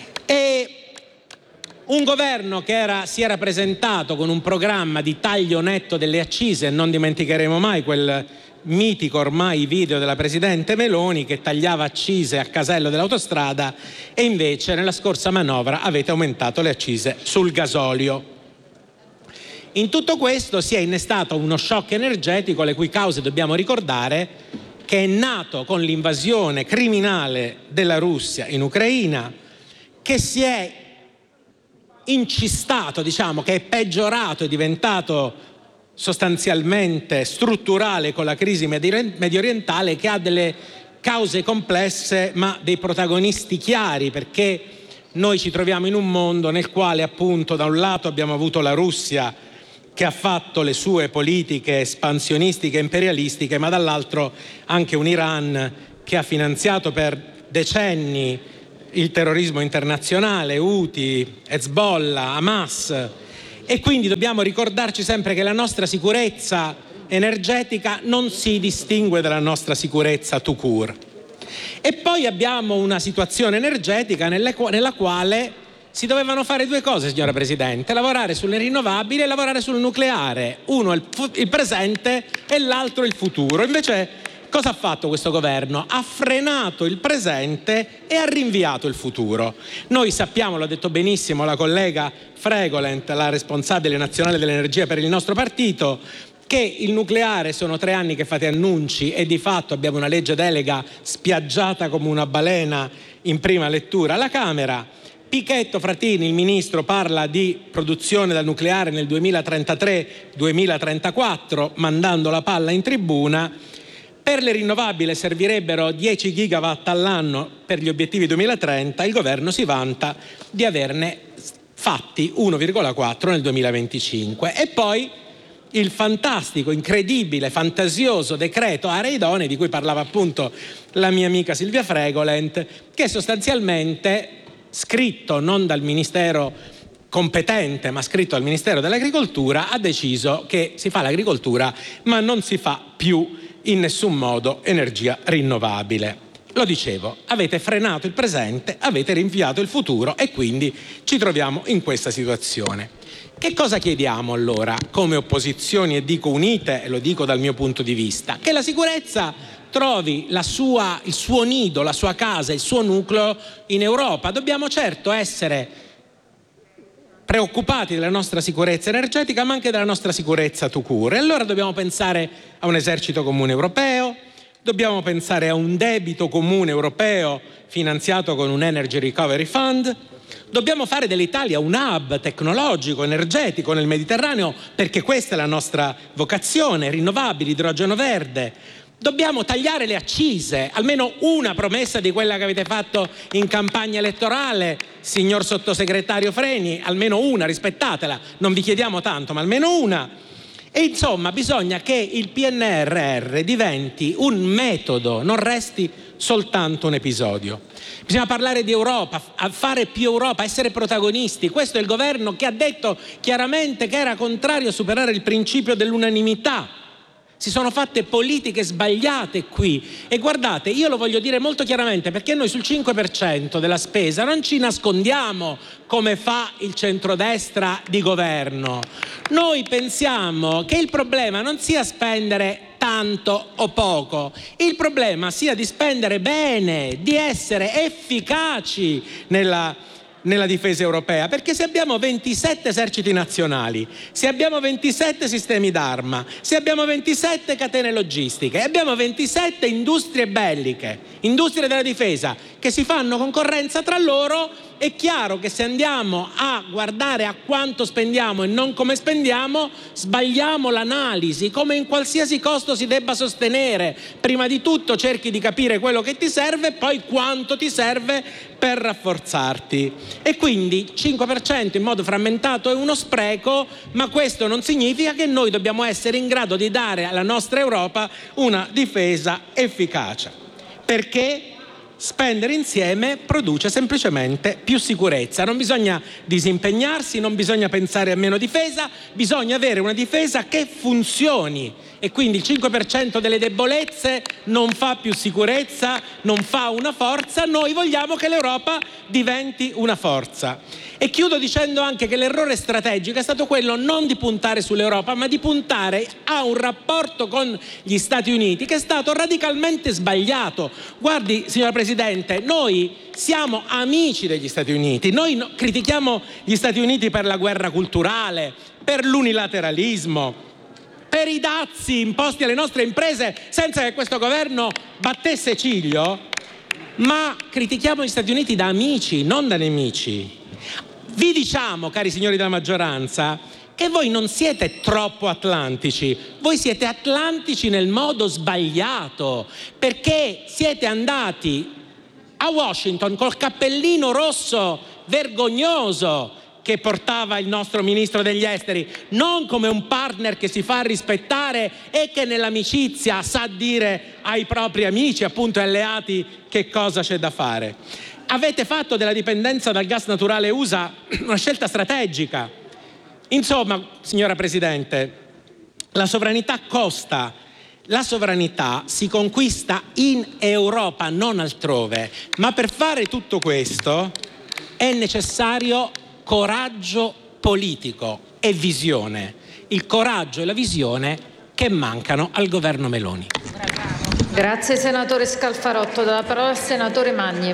S9: e un governo che si era presentato con un programma di taglio netto delle accise, non dimenticheremo mai quel mitico ormai video della Presidente Meloni che tagliava accise a casello dell'autostrada, e invece nella scorsa manovra avete aumentato le accise sul gasolio. In tutto questo si è innestato uno shock energetico, le cui cause dobbiamo ricordare che è nato con l'invasione criminale della Russia in Ucraina, che si è incistato, diciamo, che è peggiorato, è diventato sostanzialmente strutturale con la crisi medio orientale, che ha delle cause complesse ma dei protagonisti chiari, perché noi ci troviamo in un mondo nel quale appunto da un lato abbiamo avuto la Russia che ha fatto le sue politiche espansionistiche e imperialistiche, ma dall'altro anche un Iran che ha finanziato per decenni il terrorismo internazionale, Houthi, Hezbollah, Hamas, e quindi dobbiamo ricordarci sempre che la nostra sicurezza energetica non si distingue dalla nostra sicurezza tout court. E poi abbiamo una situazione energetica nella quale si dovevano fare due cose, signora Presidente: lavorare sulle rinnovabili e lavorare sul nucleare. Uno è il presente e l'altro il futuro. Invece cosa ha fatto questo governo? Ha frenato il presente e ha rinviato il futuro. Noi sappiamo, l'ha detto benissimo la collega Fregolent, la responsabile nazionale dell'energia per il nostro partito, che il nucleare sono 3 anni che fate annunci e di fatto abbiamo una legge delega spiaggiata come una balena in prima lettura alla Camera. Pichetto Frattini, il ministro, parla di produzione dal nucleare nel 2033-2034, mandando la palla in tribuna. Per le rinnovabili servirebbero 10 gigawatt all'anno per gli obiettivi 2030, il governo si vanta di averne fatti 1,4 nel 2025. E poi il fantastico, incredibile, fantasioso decreto aree idonee di cui parlava appunto la mia amica Silvia Fregolent, che sostanzialmente, scritto non dal Ministero competente ma scritto al Ministero dell'Agricoltura, ha deciso che si fa l'agricoltura ma non si fa più in nessun modo energia rinnovabile. Lo dicevo, avete frenato il presente, avete rinviato il futuro e quindi ci troviamo in questa situazione. Che cosa chiediamo allora come opposizioni, e dico unite, e lo dico dal mio punto di vista? Che la sicurezza trovi il suo nido, la sua casa, il suo nucleo in Europa. Dobbiamo certo essere preoccupati della nostra sicurezza energetica, ma anche della nostra sicurezza tout court. E allora dobbiamo pensare a un esercito comune europeo, dobbiamo pensare a un debito comune europeo finanziato con un Energy Recovery Fund, dobbiamo fare dell'Italia un hub tecnologico, energetico nel Mediterraneo, perché questa è la nostra vocazione: rinnovabili, idrogeno verde. Dobbiamo tagliare le accise, almeno una promessa di quella che avete fatto in campagna elettorale, signor sottosegretario Freni, almeno una, rispettatela, non vi chiediamo tanto, ma almeno una. E insomma bisogna che il PNRR diventi un metodo, non resti soltanto un episodio. Bisogna parlare di Europa, fare più Europa, essere protagonisti. Questo è il governo che ha detto chiaramente che era contrario a superare il principio dell'unanimità. Si sono fatte politiche sbagliate qui, e guardate, io lo voglio dire molto chiaramente, perché noi sul 5% della spesa non ci nascondiamo come fa il centrodestra di governo. Noi pensiamo che il problema non sia spendere tanto o poco, il problema sia di spendere bene, di essere efficaci nella difesa europea, perché se abbiamo 27 eserciti nazionali, se abbiamo 27 sistemi d'arma, se abbiamo 27 catene logistiche, abbiamo 27 industrie belliche, industrie della difesa che si fanno concorrenza tra loro, è chiaro che se andiamo a guardare a quanto spendiamo e non come spendiamo, sbagliamo l'analisi. Come in qualsiasi costo si debba sostenere, prima di tutto cerchi di capire quello che ti serve e poi quanto ti serve per rafforzarti. E quindi 5% in modo frammentato è uno spreco, ma questo non significa che noi dobbiamo essere in grado di dare alla nostra Europa una difesa efficace, perché spendere insieme produce semplicemente più sicurezza. Non bisogna disimpegnarsi, non bisogna pensare a meno difesa, bisogna avere una difesa che funzioni, e quindi il 5% delle debolezze non fa più sicurezza, non fa una forza. Noi vogliamo che l'Europa diventi una forza. E chiudo dicendo anche che l'errore strategico è stato quello non di puntare sull'Europa, ma di puntare a un rapporto con gli Stati Uniti che è stato radicalmente sbagliato. Guardi, signora Presidente, noi siamo amici degli Stati Uniti, noi critichiamo gli Stati Uniti per la guerra culturale, per l'unilateralismo, per i dazi imposti alle nostre imprese senza che questo governo battesse ciglio, ma critichiamo gli Stati Uniti da amici, non da nemici. Vi diciamo, cari signori della maggioranza, che voi non siete troppo atlantici, voi siete atlantici nel modo sbagliato, perché siete andati a Washington col cappellino rosso vergognoso che portava il nostro ministro degli esteri, non come un partner che si fa rispettare e che nell'amicizia sa dire ai propri amici, appunto alleati, che cosa c'è da fare. Avete fatto della dipendenza dal gas naturale USA una scelta strategica. Insomma, signora Presidente, la sovranità costa, la sovranità si conquista in Europa, non altrove. Ma per fare tutto questo è necessario coraggio politico e visione. Il coraggio e la visione che mancano al governo Meloni.
S2: Grazie senatore Scalfarotto. La parola al senatore Magni.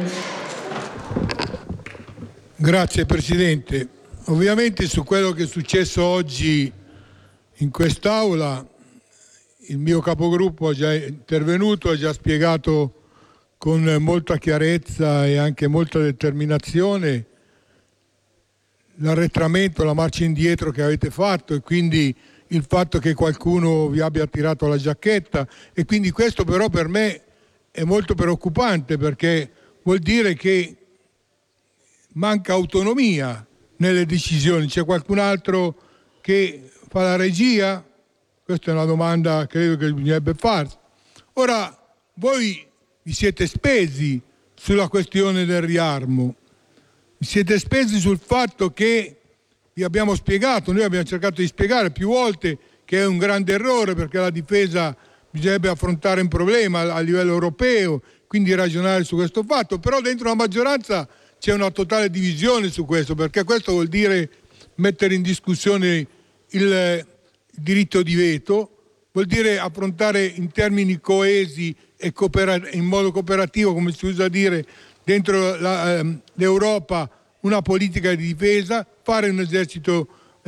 S10: Grazie Presidente. Ovviamente su quello che è successo oggi in quest'Aula il mio capogruppo è già intervenuto, ha già spiegato con molta chiarezza e anche molta determinazione l'arretramento, la marcia indietro che avete fatto e quindi il fatto che qualcuno vi abbia tirato la giacchetta, e quindi questo però per me è molto preoccupante, perché vuol dire che manca autonomia nelle decisioni. C'è qualcun altro che fa la regia? Questa è una domanda che credo che bisognerebbe farsi. Ora, voi vi siete spesi sulla questione del riarmo, vi siete spesi sul fatto che vi abbiamo spiegato, noi abbiamo cercato di spiegare più volte che è un grande errore, perché la difesa bisognerebbe affrontare un problema a livello europeo, quindi ragionare su questo fatto, però dentro la maggioranza c'è una totale divisione su questo, perché questo vuol dire mettere in discussione il diritto di veto, vuol dire affrontare in termini coesi e in modo cooperativo, come si usa dire, dentro l'Europa una politica di difesa, fare un esercito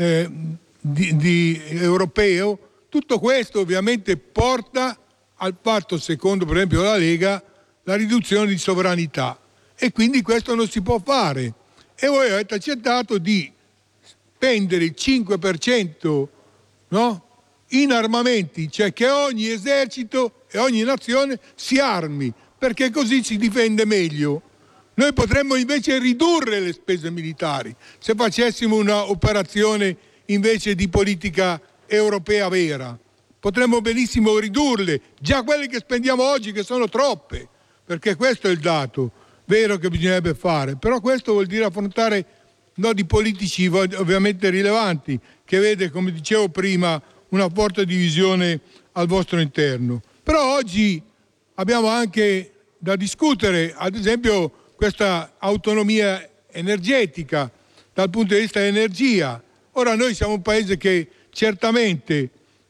S10: europeo. Tutto questo ovviamente porta al fatto, secondo per esempio la Lega, la riduzione di sovranità, e quindi questo non si può fare. E voi avete accettato di spendere il 5%, no? In armamenti, cioè che ogni esercito e ogni nazione si armi, perché così si difende meglio. Noi potremmo invece ridurre le spese militari se facessimo un'operazione invece di politica europea vera. Potremmo benissimo ridurle, già quelle che spendiamo oggi, che sono troppe, perché questo è il dato vero che bisognerebbe fare. Però questo vuol dire affrontare nodi politici ovviamente rilevanti, che vede, come dicevo prima, una forte divisione al vostro interno. Però oggi abbiamo anche da discutere, ad esempio, questa autonomia energetica dal punto di vista dell'energia. Ora noi siamo un paese che certamente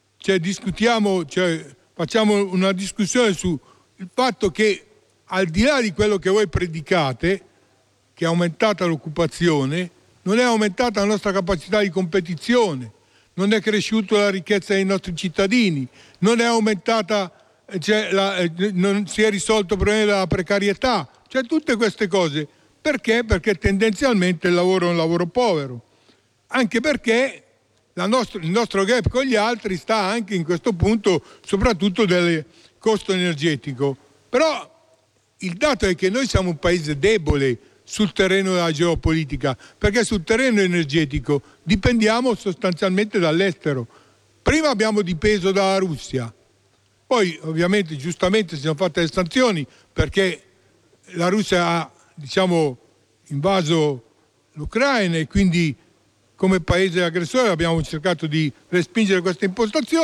S10: facciamo una discussione sul fatto che, al di là di quello che voi predicate, che è aumentata l'occupazione, non è aumentata la nostra capacità di competizione, non è cresciuta la ricchezza dei nostri cittadini, non è aumentata, non si è risolto il problema della precarietà, cioè tutte queste cose. Perché? Perché tendenzialmente il lavoro è un lavoro povero, anche perché il nostro gap con gli altri sta anche in questo punto soprattutto del costo energetico. Però il dato è che noi siamo un paese debole sul terreno della geopolitica, perché sul terreno energetico dipendiamo sostanzialmente dall'estero. Prima abbiamo dipeso dalla Russia, poi ovviamente giustamente si sono fatte le sanzioni perché la Russia ha invaso l'Ucraina e quindi come paese aggressore abbiamo cercato di respingere questa impostazione,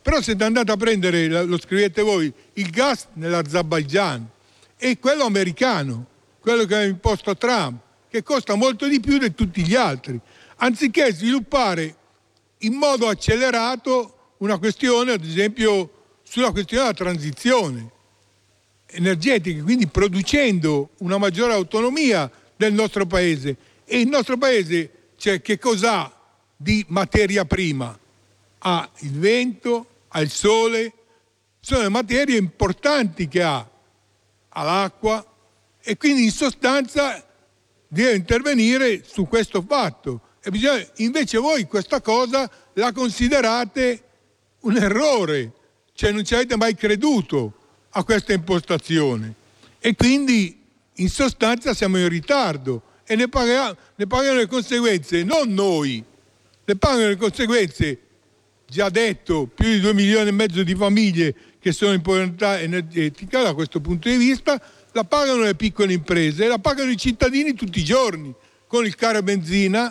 S10: Però se andate a prendere, lo scrivete voi, il gas nell'Azerbaigian e quello americano, quello che ha imposto Trump, che costa molto di più di tutti gli altri, anziché sviluppare in modo accelerato una questione, ad esempio, sulla questione della transizione energetica, quindi producendo una maggiore autonomia del nostro paese. E il nostro paese, cioè, che cos'ha di materia prima? Ha il vento, ha il sole, sono le materie importanti che ha l'acqua, e quindi in sostanza deve intervenire su questo fatto. E invece voi questa cosa la considerate un errore, cioè non ci avete mai creduto a questa impostazione, e quindi in sostanza siamo in ritardo e ne pagano le conseguenze non noi, ne pagano le conseguenze, già detto, più di 2,5 milioni di famiglie che sono in povertà energetica. Da questo punto di vista la pagano le piccole imprese, la pagano i cittadini tutti i giorni con il caro benzina.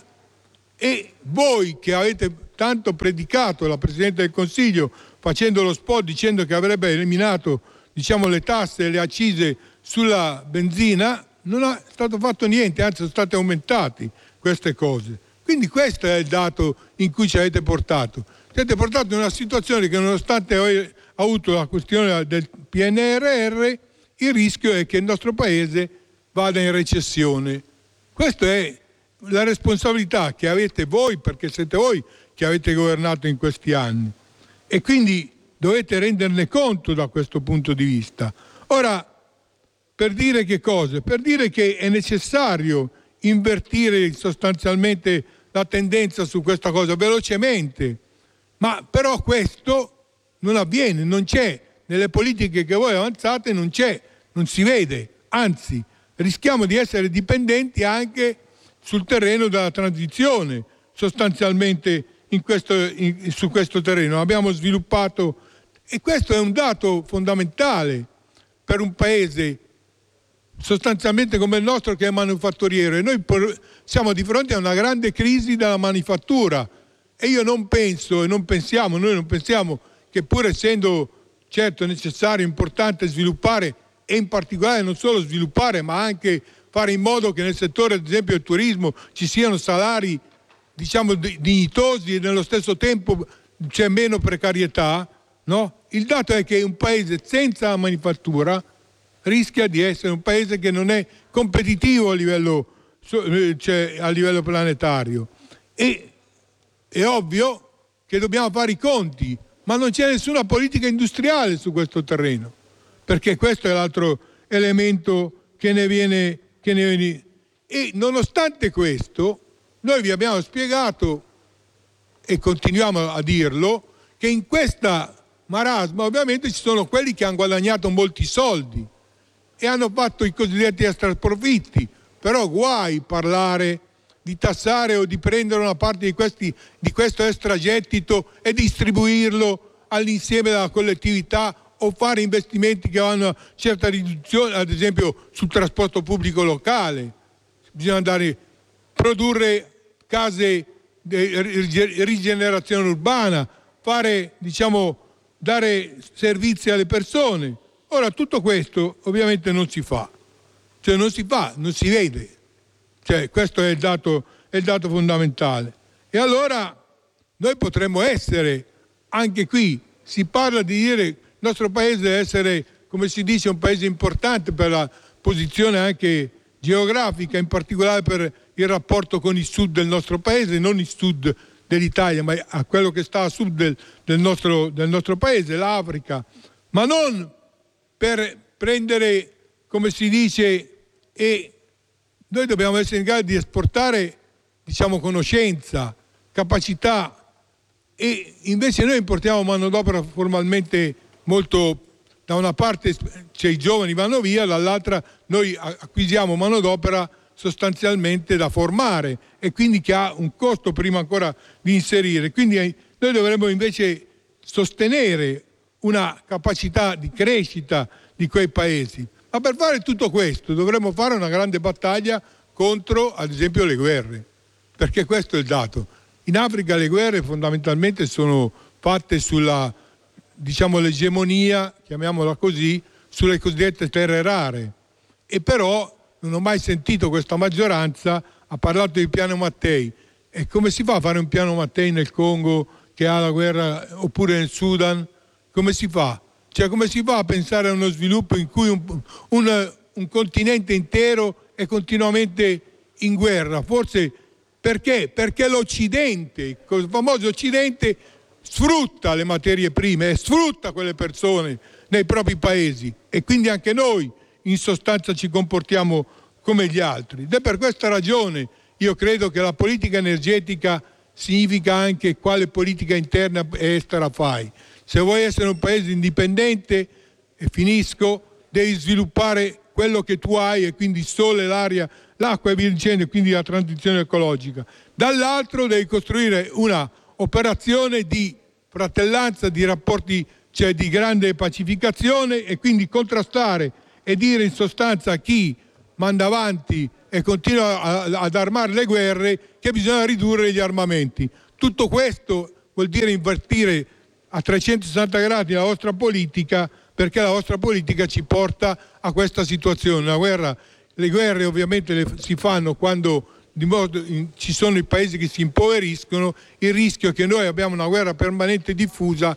S10: E voi che avete tanto predicato la Presidente del Consiglio facendo lo spot dicendo che avrebbe eliminato, diciamo, le tasse e le accise sulla benzina, non è stato fatto niente, anzi sono state aumentate queste cose. Quindi questo è il dato in cui ci avete portato. Ci avete portato in una situazione che, nonostante ha avuto la questione del PNRR, il rischio è che il nostro paese vada in recessione. Questa è la responsabilità che avete voi, perché siete voi che avete governato in questi anni, e quindi dovete renderne conto da questo punto di vista. Ora, per dire che cosa? Per dire che è necessario invertire sostanzialmente la tendenza su questa cosa velocemente, ma però questo non avviene, non c'è, nelle politiche che voi avanzate non c'è, non si vede, anzi rischiamo di essere dipendenti anche sul terreno della transizione, sostanzialmente su questo terreno abbiamo sviluppato, e questo è un dato fondamentale per un paese sostanzialmente come il nostro, che è manufatturiero, e noi siamo di fronte a una grande crisi della manifattura. E io non penso, e noi non pensiamo che, pur essendo certo necessario, importante sviluppare, e in particolare non solo sviluppare ma anche fare in modo che nel settore, ad esempio del turismo, ci siano salari, diciamo, dignitosi e nello stesso tempo c'è meno precarietà, no? Il dato è che un paese senza la manifattura rischia di essere un paese che non è competitivo a livello planetario. E è ovvio che dobbiamo fare i conti, ma non c'è nessuna politica industriale su questo terreno, perché questo è l'altro elemento che ne viene. E nonostante questo, noi vi abbiamo spiegato, e continuiamo a dirlo, che in questa marasma ovviamente ci sono quelli che hanno guadagnato molti soldi e hanno fatto i cosiddetti extraprofitti. Però guai parlare di tassare o di prendere una parte di questo extragettito e distribuirlo all'insieme della collettività, o fare investimenti che hanno una certa riduzione, ad esempio sul trasporto pubblico locale. Bisogna produrre case di rigenerazione urbana, dare servizi alle persone. Ora, tutto questo ovviamente non si fa, non si vede. Questo è il dato fondamentale. E allora noi potremmo essere, anche qui si parla di dire il nostro paese deve essere, come si dice, un paese importante per la posizione anche geografica, in particolare per il rapporto con il sud del nostro paese, non il sud dell'Italia, ma a quello che sta a sud del nostro paese, l'Africa, ma non per prendere, come si dice, e noi dobbiamo essere in grado di esportare, conoscenza, capacità, e invece noi importiamo manodopera formalmente molto. Da una parte i giovani vanno via, dall'altra noi acquisiamo manodopera sostanzialmente da formare, e quindi che ha un costo prima ancora di inserire. Quindi noi dovremmo invece sostenere una capacità di crescita di quei paesi. Ma per fare tutto questo dovremmo fare una grande battaglia contro, ad esempio, le guerre, perché questo è il dato. In Africa le guerre fondamentalmente sono fatte sulla diciamo, l'egemonia, chiamiamola così, sulle cosiddette terre rare. E però non ho mai sentito questa maggioranza ha parlato di piano Mattei. E come si fa a fare un piano Mattei nel Congo che ha la guerra, oppure nel Sudan? Come si fa? Cioè, come si fa a pensare a uno sviluppo in cui un continente intero è continuamente in guerra? Forse perché? Perché l'Occidente, il famoso Occidente, sfrutta le materie prime e sfrutta quelle persone nei propri paesi, e quindi anche noi in sostanza ci comportiamo come gli altri. Ed è per questa ragione io credo che la politica energetica significa anche quale politica interna e estera fai. Se vuoi essere un paese indipendente, e finisco, devi sviluppare quello che tu hai, e quindi il sole, l'aria, l'acqua e via dicendo, e quindi la transizione ecologica. Dall'altro devi costruire una operazione di fratellanza, di rapporti, cioè di grande pacificazione, e quindi contrastare e dire in sostanza a chi manda avanti e continua ad armare le guerre che bisogna ridurre gli armamenti. Tutto questo vuol dire invertire a 360 gradi la vostra politica, perché la vostra politica ci porta a questa situazione. Le guerre ovviamente si fanno quando ci sono i paesi che si impoveriscono. Il rischio è che noi abbiamo una guerra permanente diffusa